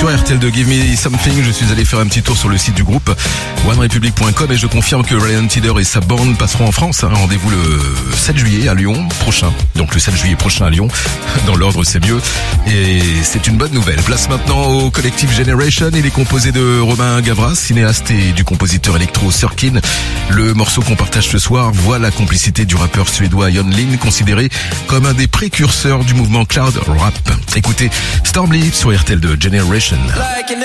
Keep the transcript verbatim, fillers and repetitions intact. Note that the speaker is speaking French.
Bonsoir R T L deux, Give Me Something. Je suis allé faire un petit tour sur le site du groupe one republic point com et je confirme que Ryan Tedder et sa bande passeront en France. Hein. Rendez-vous le sept juillet à Lyon prochain. Donc le sept juillet prochain à Lyon. Dans l'ordre, c'est mieux. Et c'est une bonne nouvelle. Place maintenant au collectif Generation. Il est composé de Romain Gavras, cinéaste, et du compositeur électro Sirkin. Le morceau qu'on partage ce soir voit la complicité du rappeur suédois Jon Lin, considéré comme un des précurseurs du mouvement Cloud Rap. Écoutez Stormleaf sur R T L deux Generation. Like